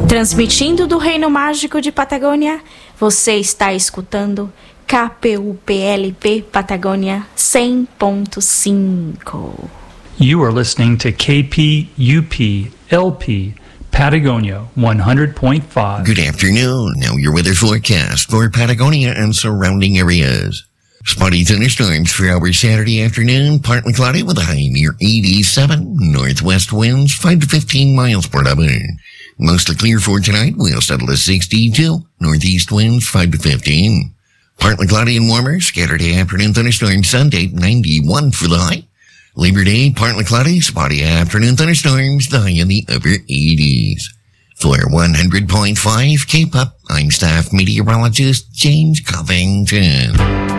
Transmitindo do Reino Mágico de Patagônia, você está escutando KPUPLP Patagônia 100.5. You are listening to KPUP LP Patagonia 100.5. Good afternoon. Now your weather forecast for Patagonia and surrounding areas. Spotty thunderstorms for our Saturday afternoon. Partly cloudy with a high near 87. Northwest winds 5 to 15 miles per hour. Mostly clear for tonight. We'll settle at 62. Northeast winds 5 to 15. Partly cloudy and warmer. Scattered afternoon thunderstorms Sunday 91 for the high. Labor Day, partly cloudy, spotty afternoon thunderstorms, the high in the upper 80s. For 100.5 K-Pop, I'm staff meteorologist James Covington.